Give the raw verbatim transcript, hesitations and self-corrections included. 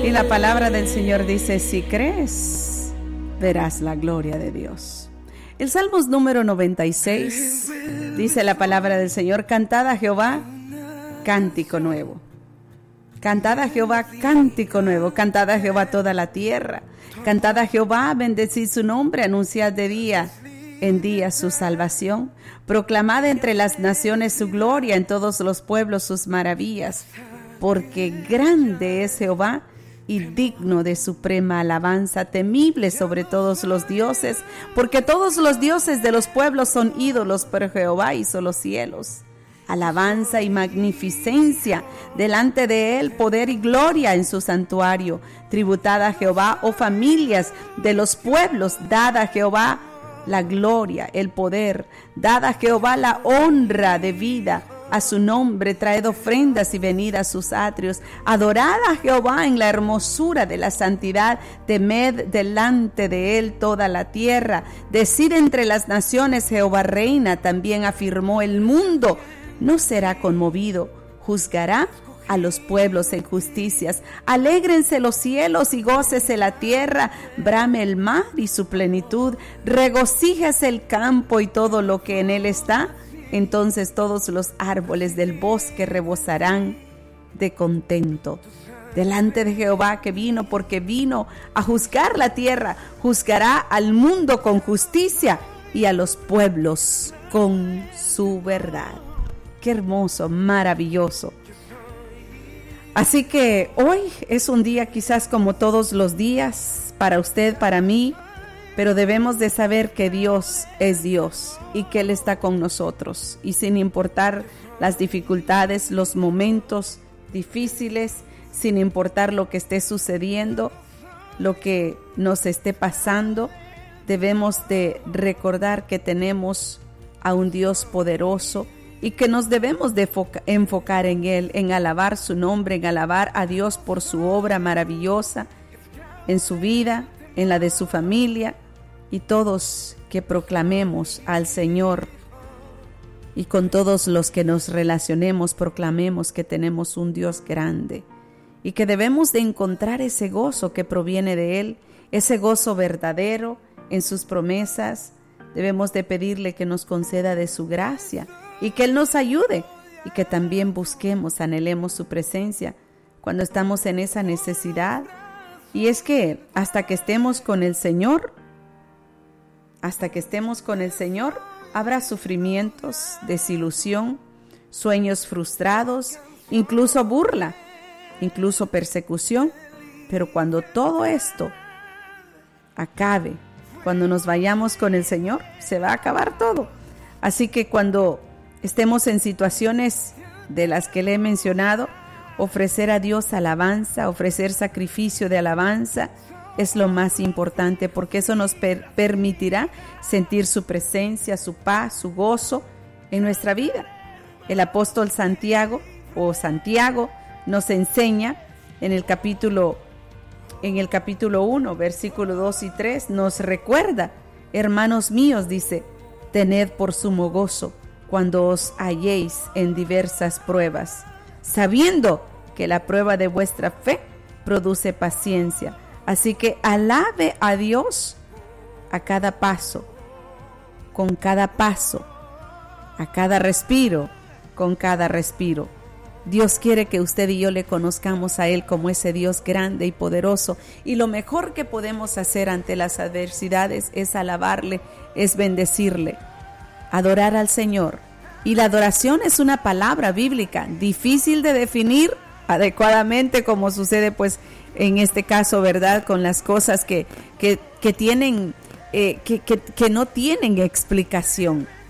Y la palabra del Señor dice, si crees, verás la gloria de Dios. El Salmos número noventa y seis dice la palabra del Señor, cantad a Jehová cántico nuevo. Cantad a Jehová cántico nuevo, cantad a Jehová toda la tierra. Cantad a Jehová, bendecid su nombre, anunciad de día en día su salvación. Proclamad entre las naciones su gloria, en todos los pueblos sus maravillas. Porque grande es Jehová y digno de suprema alabanza, temible sobre todos los dioses, porque todos los dioses de los pueblos son ídolos, pero Jehová hizo los cielos. Alabanza y magnificencia delante de él, poder y gloria en su santuario. Tributad a Jehová, oh familias de los pueblos, dad a Jehová la gloria, el poder, dad a Jehová la honra de vida. A su nombre traed ofrendas y venid a sus atrios. Adorad a Jehová en la hermosura de la santidad. Temed delante de él toda la tierra. Decid entre las naciones, Jehová reina. También afirmó el mundo. No será conmovido. Juzgará a los pueblos en justicias. Alégrense los cielos y gócese la tierra. Brame el mar y su plenitud. Regocíjese el campo y todo lo que en él está. Entonces todos los árboles del bosque rebosarán de contento delante de Jehová que vino, porque vino a juzgar la tierra. Juzgará al mundo con justicia y a los pueblos con su verdad. Qué hermoso, maravilloso. Así que hoy es un día quizás como todos los días, para usted, para mí, pero debemos de saber que Dios es Dios y que Él está con nosotros. Y sin importar las dificultades, los momentos difíciles, sin importar lo que esté sucediendo, lo que nos esté pasando, debemos de recordar que tenemos a un Dios poderoso y que nos debemos de enfocar en Él, en alabar su nombre, en alabar a Dios por su obra maravillosa en su vida, en la de su familia. Y todos que proclamemos al Señor y con todos los que nos relacionemos, proclamemos que tenemos un Dios grande y que debemos de encontrar ese gozo que proviene de Él, ese gozo verdadero en sus promesas. Debemos de pedirle que nos conceda de su gracia y que Él nos ayude y que también busquemos, anhelemos su presencia cuando estamos en esa necesidad. Y es que hasta que estemos con el Señor, Hasta que estemos con el Señor, habrá sufrimientos, desilusión, sueños frustrados, incluso burla, incluso persecución. Pero cuando todo esto acabe, cuando nos vayamos con el Señor, se va a acabar todo. Así que cuando estemos en situaciones de las que le he mencionado, ofrecer a Dios alabanza, ofrecer sacrificio de alabanza, es lo más importante, porque eso nos per- permitirá sentir su presencia, su paz, su gozo en nuestra vida. El apóstol Santiago o Santiago nos enseña en el capítulo en el capítulo uno, versículo dos y tres, nos recuerda, hermanos míos, dice, tened por sumo gozo cuando os halléis en diversas pruebas, sabiendo que la prueba de vuestra fe produce paciencia. Así que alabe a Dios a cada paso, con cada paso, a cada respiro, con cada respiro. Dios quiere que usted y yo le conozcamos a Él como ese Dios grande y poderoso. Y lo mejor que podemos hacer ante las adversidades es alabarle, es bendecirle, adorar al Señor. Y la adoración es una palabra bíblica, difícil de definir adecuadamente, como sucede pues en este caso, ¿verdad? Con las cosas que, que, que tienen, eh, que, que, que no tienen explicación.